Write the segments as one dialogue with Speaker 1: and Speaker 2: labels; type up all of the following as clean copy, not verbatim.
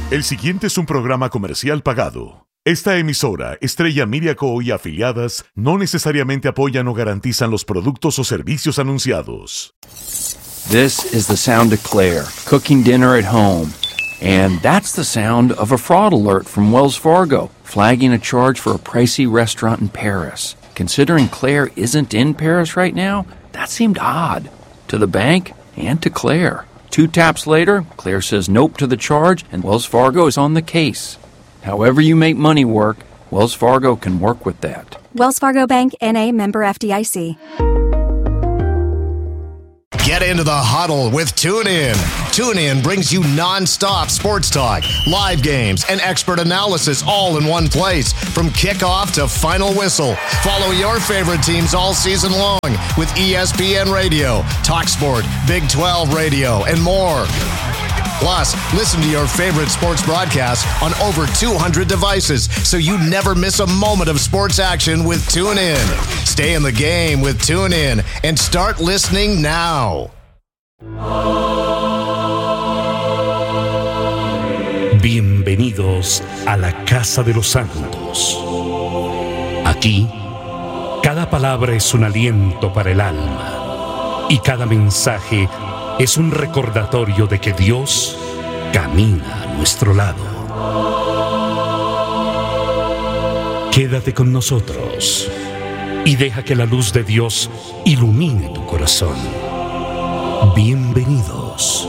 Speaker 1: El siguiente es un programa comercial pagado. Esta emisora, Estrella Media Co. y afiliadas, no necesariamente apoyan o garantizan los productos o servicios anunciados.
Speaker 2: This is the sound of Claire, cooking dinner at home. And that's the sound of a fraud alert from Wells Fargo, flagging a charge for a pricey restaurant in Paris. Considering Claire isn't in Paris right now, that seemed odd. To the bank and to Claire. 2 taps later, Claire says nope to the charge, and Wells Fargo is on the case. However you make money work, Wells Fargo can work with that.
Speaker 3: Wells Fargo Bank, N.A., member FDIC.
Speaker 4: Get into the huddle with TuneIn. TuneIn brings you non-stop sports talk, live games, and expert analysis all in one place. From kickoff to final whistle, follow your favorite teams all season long with ESPN Radio, TalkSport, Big 12 Radio, and more. Plus, listen to your favorite sports broadcasts on over 200 devices, so you never miss a moment of sports action with TuneIn. Stay in the game with TuneIn and start listening now.
Speaker 5: Bienvenidos a la Casa de los Santos. Aquí, cada palabra es un aliento para el alma y cada mensaje es un recordatorio de que Dios camina a nuestro lado. Quédate con nosotros y deja que la luz de Dios ilumine tu corazón. Bienvenidos.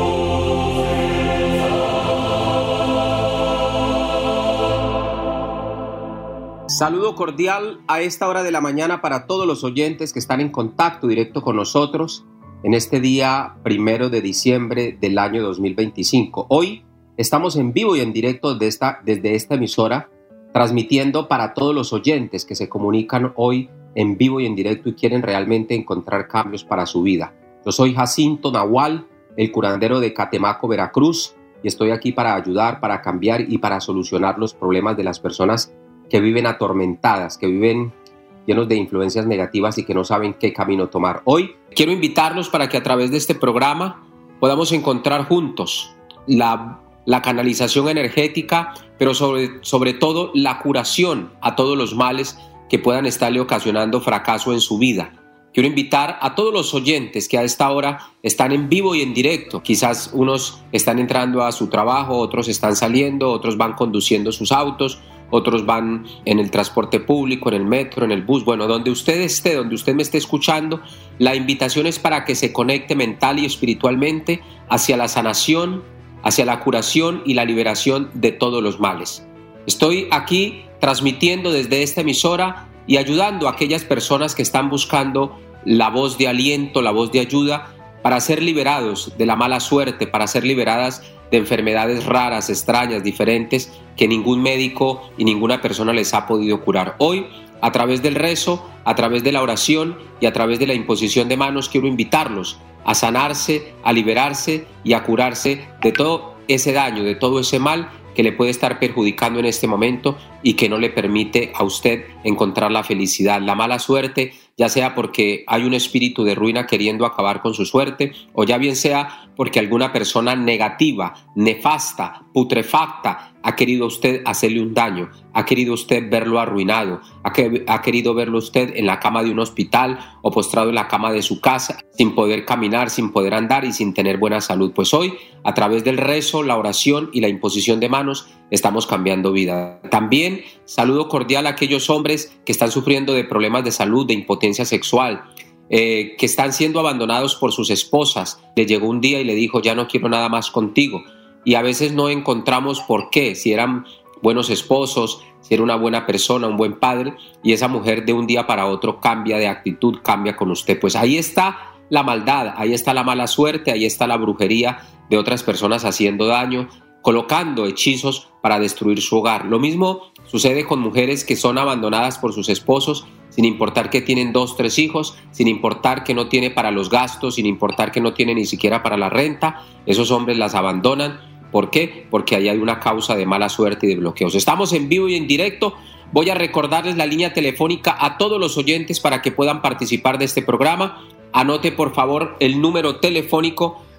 Speaker 6: Saludo cordial a esta hora de la mañana para todos los oyentes que están en contacto directo con nosotros en este día 1 de diciembre del año 2025. Hoy estamos en vivo y en directo desde esta emisora, transmitiendo para todos los oyentes que se comunican hoy en vivo y en directo y quieren realmente encontrar cambios para su vida. Yo soy Jacinto Nahual, el curandero de Catemaco, Veracruz, y estoy aquí para ayudar, para cambiar y para solucionar los problemas de las personas que viven atormentadas, que viven llenos de influencias negativas y que no saben qué camino tomar. Hoy quiero invitarlos para que a través de este programa podamos encontrar juntos la canalización energética, pero sobre todo la curación a todos los males que puedan estarle ocasionando fracaso en su vida. Quiero invitar a todos los oyentes que a esta hora están en vivo y en directo. Quizás unos están entrando a su trabajo, otros están saliendo, otros van conduciendo sus autos, otros van en el transporte público, en el metro, en el bus. Bueno, donde usted esté, donde usted me esté escuchando, la invitación es para que se conecte mental y espiritualmente hacia la sanación, hacia la curación y la liberación de todos los males. Estoy aquí transmitiendo desde esta emisora y ayudando a aquellas personas que están buscando la voz de aliento, la voz de ayuda para ser liberados de la mala suerte, para ser liberadas de enfermedades raras, extrañas, diferentes, que ningún médico y ninguna persona les ha podido curar. Hoy, a través del rezo, a través de la oración y a través de la imposición de manos, quiero invitarlos a sanarse, a liberarse y a curarse de todo ese daño, de todo ese mal que le puede estar perjudicando en este momento y que no le permite a usted encontrar la felicidad. La mala suerte, ya sea porque hay un espíritu de ruina queriendo acabar con su suerte, o ya bien sea porque alguna persona negativa, nefasta, putrefacta, ha querido usted hacerle un daño, ha querido usted verlo arruinado, ha querido verlo usted en la cama de un hospital o postrado en la cama de su casa, sin poder caminar, sin poder andar y sin tener buena salud. Pues hoy, a través del rezo, la oración y la imposición de manos, estamos cambiando vida. También saludo cordial a aquellos hombres que están sufriendo de problemas de salud, de impotencia sexual, que están siendo abandonados por sus esposas. Le llegó un día y le dijo: ya no quiero nada más contigo. Y a veces no encontramos por qué, si eran buenos esposos, si era una buena persona, un buen padre, y esa mujer de un día para otro cambia de actitud, cambia con usted. Pues ahí está la maldad, ahí está la mala suerte, ahí está la brujería de otras personas haciendo daño, colocando hechizos para destruir su hogar. Lo mismo sucede con mujeres que son abandonadas por sus esposos, sin importar que tienen 2, 3 hijos, sin importar que no tiene para los gastos, sin importar que no tiene ni siquiera para la renta. Esos hombres las abandonan. ¿Por qué? Porque ahí hay una causa de mala suerte y de bloqueos. Estamos en vivo y en directo. Voy a recordarles la línea telefónica a todos los oyentes para que puedan participar de este programa. Anote por favor el número telefónico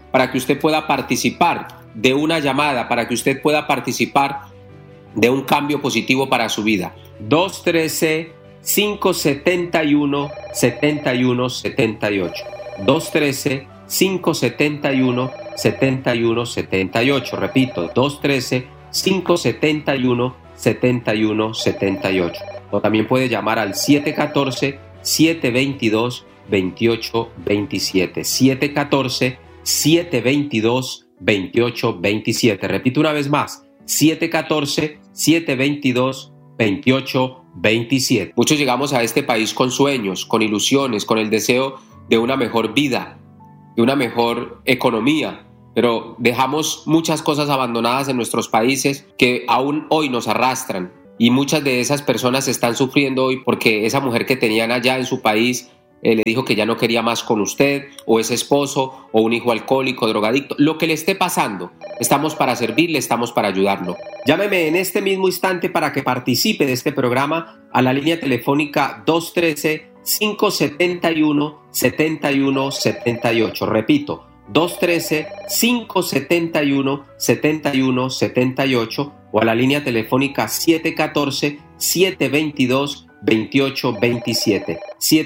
Speaker 6: para que usted pueda participar de una llamada, para que usted pueda participar de un cambio positivo para su vida. 213-571-7178. 213-571-7178. Repito, 213-571-7178. O también puede llamar al 714-722-2827. 714-722-2827. Repito una vez más, 714-722-2827. Muchos llegamos a este país con sueños, con ilusiones, con el deseo de una mejor vida, de una mejor economía, pero dejamos muchas cosas abandonadas en nuestros países que aún hoy nos arrastran, y muchas de esas personas están sufriendo hoy porque esa mujer que tenían allá en su país le dijo que ya no quería más con usted, o ese esposo, o un hijo alcohólico, drogadicto. Lo que le esté pasando, estamos para servirle, estamos para ayudarlo. Llámeme en este mismo instante para que participe de este programa a la línea telefónica 213-571-7178. Repito, 213-571-7178 o a la línea telefónica 714-722-2827.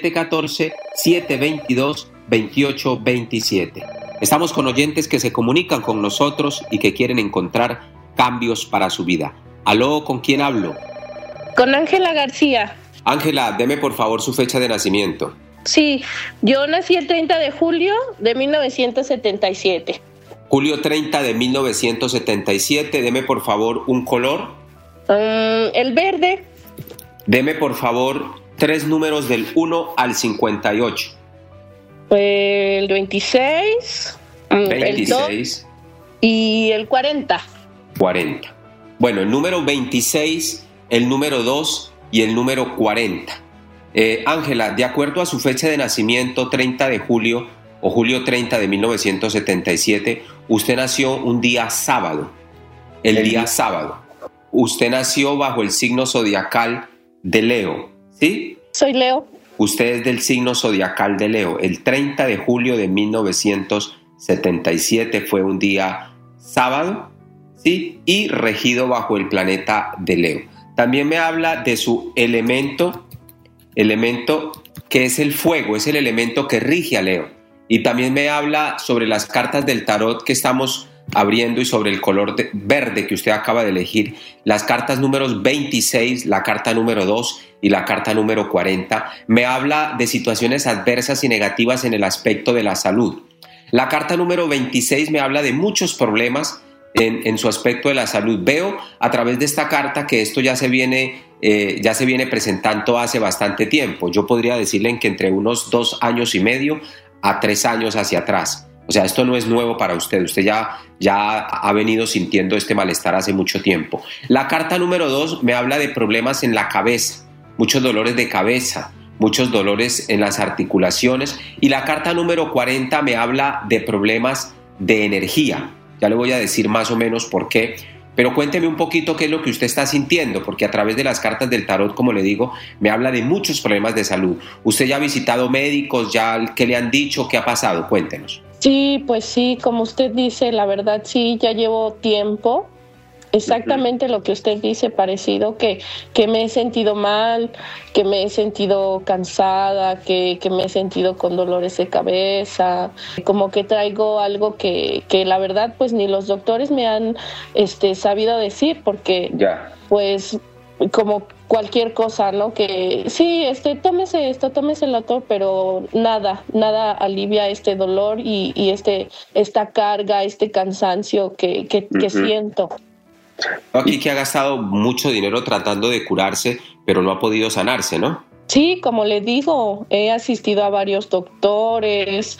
Speaker 6: 714-722-2827. Estamos con oyentes que se comunican con nosotros y que quieren encontrar cambios para su vida. ¿Aló? ¿Con quién hablo?
Speaker 7: Con Ángela García.
Speaker 6: Ángela, deme por favor su fecha de nacimiento.
Speaker 7: Sí, yo nací el 30 de julio de 1977.
Speaker 6: Julio 30 de 1977, deme por favor un color.
Speaker 7: El verde.
Speaker 6: Deme por favor 3 números del 1 al 58.
Speaker 7: El 26.
Speaker 6: 26.
Speaker 7: Y el 40.
Speaker 6: 40. Bueno, el número 26, el número 2 y el número 40. Ángela, de acuerdo a su fecha de nacimiento, 30 de julio o julio 30 de 1977, usted nació un día sábado. El día sábado. Usted nació bajo el signo zodiacal de Leo, ¿sí?
Speaker 7: Soy Leo.
Speaker 6: Usted es del signo zodiacal de Leo. El 30 de julio de 1977 fue un día sábado, ¿sí? Y regido bajo el planeta de Leo. También me habla de su elemento que es el fuego, es el elemento que rige a Leo. Y también me habla sobre las cartas del tarot que estamos abriendo y sobre el color verde que usted acaba de elegir. Las cartas números 26, la carta número 2 y la carta número 40. Me habla de situaciones adversas y negativas en el aspecto de la salud. La carta número 26 me habla de muchos problemas en su aspecto de la salud. Veo a través de esta carta que esto ya se viene presentando hace bastante tiempo. Yo podría decirle que entre unos 2 años y medio a 3 años hacia atrás. O sea, esto no es nuevo para usted. Usted ya ha venido sintiendo este malestar hace mucho tiempo. La carta número 2 me habla de problemas en la cabeza, muchos dolores de cabeza, muchos dolores en las articulaciones. Y la carta número 40 me habla de problemas de energía. Ya le voy a decir más o menos por qué. Pero cuénteme un poquito qué es lo que usted está sintiendo, porque a través de las cartas del tarot, como le digo, me habla de muchos problemas de salud. ¿Usted ya ha visitado médicos? ¿Qué le han dicho? ¿Qué ha pasado? Cuéntenos.
Speaker 7: Sí, pues sí, como usted dice, la verdad sí, ya llevo tiempo. Exactamente lo que usted dice, parecido, que me he sentido mal, que me he sentido cansada, que me he sentido con dolores de cabeza, como que traigo algo que la verdad pues ni los doctores me han sabido decir, porque pues como cualquier cosa, ¿no? Que sí, tómese esto, tómese el otro, pero nada alivia este dolor y esta carga, este cansancio que siento.
Speaker 6: Aquí que ha gastado mucho dinero tratando de curarse, pero no ha podido sanarse, ¿no?
Speaker 7: Sí, como le digo, he asistido a varios doctores,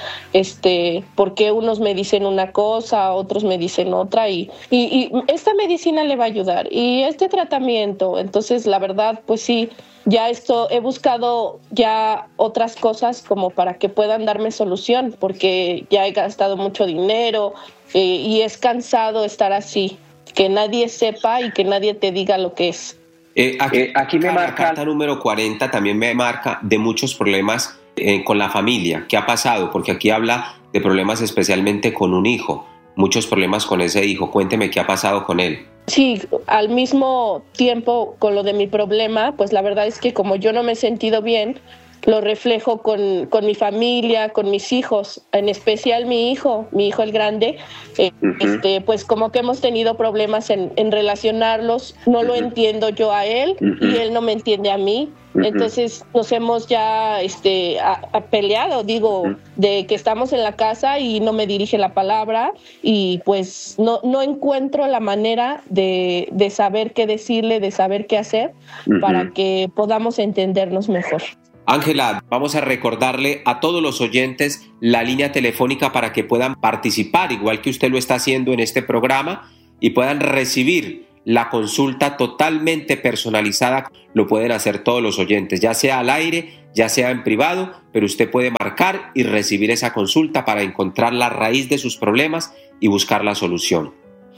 Speaker 7: porque unos me dicen una cosa, otros me dicen otra, y esta medicina le va a ayudar, y este tratamiento. Entonces, la verdad, pues sí, ya he buscado ya otras cosas como para que puedan darme solución, porque ya he gastado mucho dinero y es cansado estar así, que nadie sepa y que nadie te diga lo que es.
Speaker 6: Aquí me marca la carta número 40, también me marca de muchos problemas con la familia. ¿Qué ha pasado? Porque aquí habla de problemas especialmente con un hijo, muchos problemas con ese hijo. Cuénteme qué ha pasado con él.
Speaker 7: Sí, al mismo tiempo con lo de mi problema, pues la verdad es que como yo no me he sentido bien, lo reflejo con mi familia, con mis hijos, en especial mi hijo el grande, pues como que hemos tenido problemas en relacionarlos, no lo entiendo yo a él y él no me entiende a mí. Entonces nos hemos ya peleado, de que estamos en la casa y no me dirige la palabra y pues no encuentro la manera de saber qué decirle, de saber qué hacer para que podamos entendernos mejor.
Speaker 6: Ángela, vamos a recordarle a todos los oyentes la línea telefónica para que puedan participar, igual que usted lo está haciendo en este programa, y puedan recibir la consulta totalmente personalizada. Lo pueden hacer todos los oyentes, ya sea al aire, ya sea en privado, pero usted puede marcar y recibir esa consulta para encontrar la raíz de sus problemas y buscar la solución.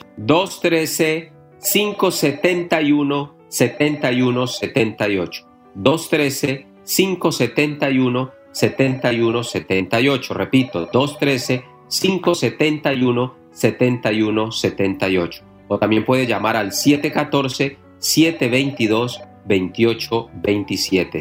Speaker 6: 213-571-7178. 213-571-7178. Repito, 213-571-7178. O también puede llamar al 714-722-2827.